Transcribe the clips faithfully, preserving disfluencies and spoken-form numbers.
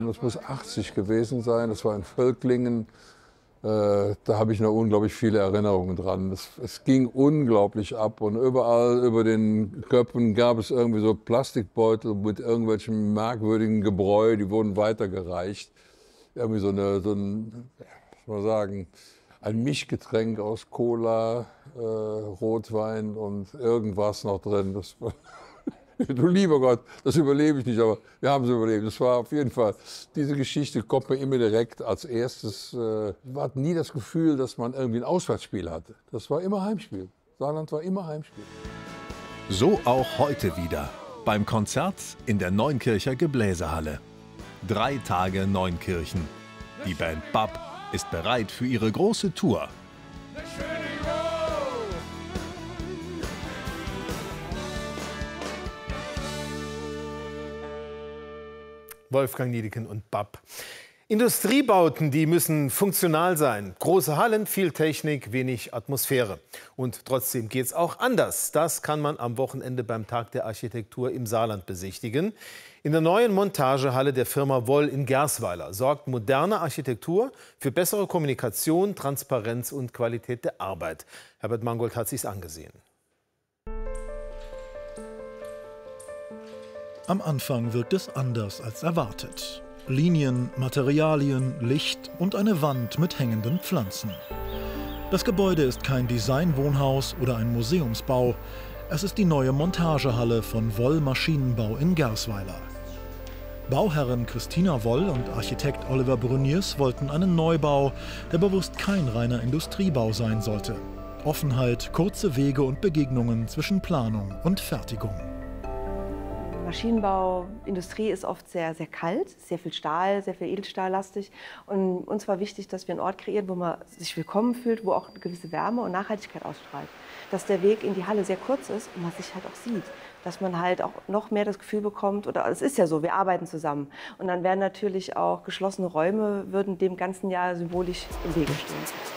Das muss achtzig gewesen sein, das war in Völklingen. Äh, da habe ich noch unglaublich viele Erinnerungen dran. Es, es ging unglaublich ab und überall über den Köpfen gab es irgendwie so Plastikbeutel mit irgendwelchen merkwürdigen Gebräu, die wurden weitergereicht. Irgendwie so, eine, so ein, was soll man sagen, ein Mischgetränk aus Cola, äh, Rotwein und irgendwas noch drin. Das war Du lieber Gott, das überlebe ich nicht, aber wir haben es überlebt. Das war auf jeden Fall, diese Geschichte kommt mir immer direkt als erstes. Äh, man hat nie das Gefühl, dass man irgendwie ein Auswärtsspiel hatte. Das war immer Heimspiel. Saarland war immer Heimspiel. So auch heute wieder. Beim Konzert in der Neunkircher Gebläsehalle. Drei Tage Neunkirchen. Die Band Bab ist bereit für ihre große Tour. Wolfgang Niedecken und Bab. Industriebauten, die müssen funktional sein. Große Hallen, viel Technik, wenig Atmosphäre. Und trotzdem geht es auch anders. Das kann man am Wochenende beim Tag der Architektur im Saarland besichtigen. In der neuen Montagehalle der Firma Woll in Gersweiler sorgt moderne Architektur für bessere Kommunikation, Transparenz und Qualität der Arbeit. Herbert Mangold hat sich's angesehen. Am Anfang wirkt es anders als erwartet. Linien, Materialien, Licht und eine Wand mit hängenden Pflanzen. Das Gebäude ist kein Designwohnhaus oder ein Museumsbau. Es ist die neue Montagehalle von Woll Maschinenbau in Gersweiler. Bauherrin Christina Woll und Architekt Oliver Bruniers wollten einen Neubau, der bewusst kein reiner Industriebau sein sollte. Offenheit, kurze Wege und Begegnungen zwischen Planung und Fertigung. Maschinenbau, Industrie ist oft sehr, sehr kalt, sehr viel Stahl, sehr viel Edelstahllastig. Und uns war wichtig, dass wir einen Ort kreieren, wo man sich willkommen fühlt, wo auch eine gewisse Wärme und Nachhaltigkeit ausstrahlt. Dass der Weg in die Halle sehr kurz ist und man sich halt auch sieht. Dass man halt auch noch mehr das Gefühl bekommt, oder es ist ja so, wir arbeiten zusammen. Und dann wären natürlich auch geschlossene Räume, würden dem ganzen Jahr symbolisch im Wege stehen.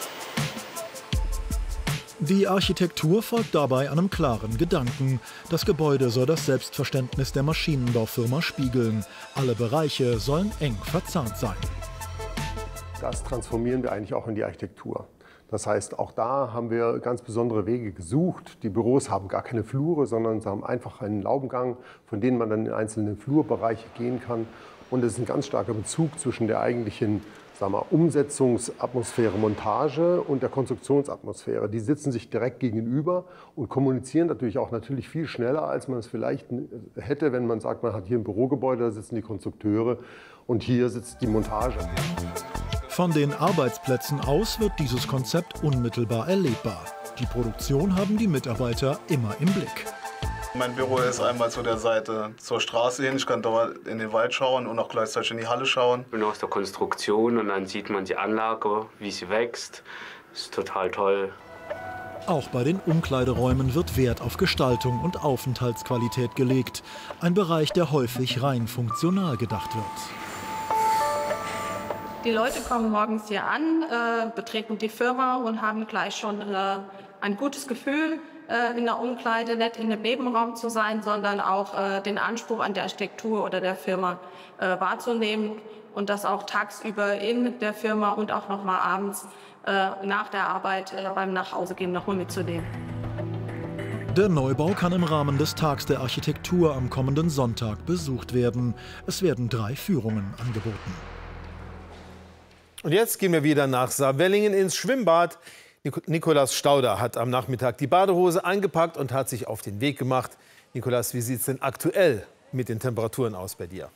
Die Architektur folgt dabei einem klaren Gedanken. Das Gebäude soll das Selbstverständnis der Maschinenbaufirma spiegeln. Alle Bereiche sollen eng verzahnt sein. Das transformieren wir eigentlich auch in die Architektur. Das heißt, auch da haben wir ganz besondere Wege gesucht. Die Büros haben gar keine Flure, sondern sie haben einfach einen Laubengang, von dem man dann in einzelne Flurbereiche gehen kann. Und es ist ein ganz starker Bezug zwischen der eigentlichen sagen wir, Umsetzungsatmosphäre, Montage und der Konstruktionsatmosphäre. Die sitzen sich direkt gegenüber und kommunizieren natürlich auch natürlich viel schneller, als man es vielleicht hätte, wenn man sagt, man hat hier ein Bürogebäude, da sitzen die Konstrukteure und hier sitzt die Montage. Von den Arbeitsplätzen aus wird dieses Konzept unmittelbar erlebbar. Die Produktion haben die Mitarbeiter immer im Blick. Mein Büro ist einmal zu der Seite zur Straße hin. Ich kann dort in den Wald schauen und auch gleichzeitig in die Halle schauen. Ich bin aus der Konstruktion und dann sieht man die Anlage, wie sie wächst. Das ist total toll. Auch bei den Umkleideräumen wird Wert auf Gestaltung und Aufenthaltsqualität gelegt. Ein Bereich, der häufig rein funktional gedacht wird. Die Leute kommen morgens hier an, äh, betreten die Firma und haben gleich schon äh, ein gutes Gefühl, in der Umkleide nicht in einem Nebenraum zu sein, sondern auch äh, den Anspruch an der Architektur oder der Firma äh, wahrzunehmen und das auch tagsüber in der Firma und auch noch mal abends äh, nach der Arbeit äh, beim Nachhausegehen noch mal mitzunehmen. Der Neubau kann im Rahmen des Tags der Architektur am kommenden Sonntag besucht werden. Es werden drei Führungen angeboten. Und jetzt gehen wir wieder nach Saarwellingen ins Schwimmbad. Nikolaus Stauder hat am Nachmittag die Badehose eingepackt und hat sich auf den Weg gemacht. Nikolaus, wie sieht es denn aktuell mit den Temperaturen aus bei dir?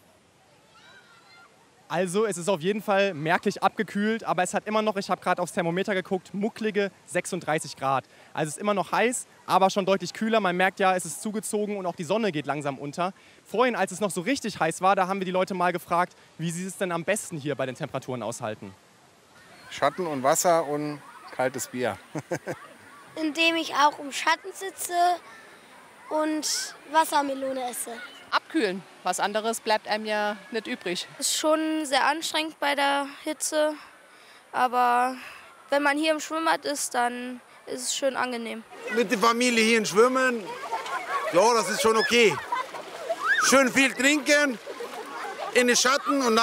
Also es ist auf jeden Fall merklich abgekühlt, aber es hat immer noch, ich habe gerade aufs Thermometer geguckt, mucklige sechsunddreißig Grad. Also es ist immer noch heiß, aber schon deutlich kühler. Man merkt ja, es ist zugezogen und auch die Sonne geht langsam unter. Vorhin, als es noch so richtig heiß war, da haben wir die Leute mal gefragt, wie sie es denn am besten hier bei den Temperaturen aushalten. Schatten und Wasser und kaltes Bier. Indem ich auch im Schatten sitze und Wassermelone esse. Abkühlen. Was anderes bleibt einem ja nicht übrig. Es ist schon sehr anstrengend bei der Hitze, aber wenn man hier im Schwimmbad ist, dann ist es schön angenehm. Mit der Familie hier schwimmen, ja, das ist schon okay. Schön viel trinken, in den Schatten und